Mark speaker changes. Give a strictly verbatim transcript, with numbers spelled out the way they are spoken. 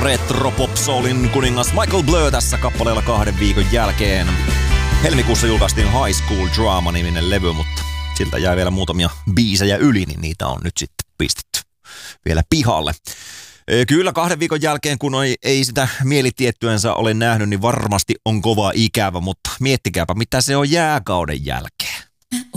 Speaker 1: Retro Pop Soulin kuningas Michael Blur tässä kappaleella kahden viikon jälkeen. Helmikuussa julkaistiin High School Drama-niminen levy, mutta siltä jäi vielä muutamia biisejä yli, niin niitä on nyt sitten pistetty vielä pihalle. Kyllä kahden viikon jälkeen, kun ei sitä mielitiettyensä ole nähnyt, niin varmasti on kova ikävä, mutta miettikääpä, mitä se on jääkauden jälkeen.